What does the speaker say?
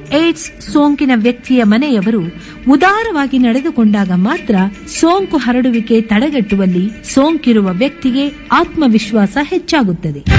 AIDS ಸೋಂಕಿನ ವ್ಯಕ್ತಿಯ ಮನೆಯವರು ಉದಾರವಾಗಿ ನಡೆದುಕೊಂಡಾಗ ಮಾತ್ರ ಸೋಂಕು ಹರಡುವಿಕೆ ತಡೆಗಟ್ಟುವಲ್ಲಿ ಸೋಂಕಿರುವ ವ್ಯಕ್ತಿಗೆ ಆತ್ಮವಿಶ್ವಾಸ ಹೆಚ್ಚಾಗುತ್ತದೆ.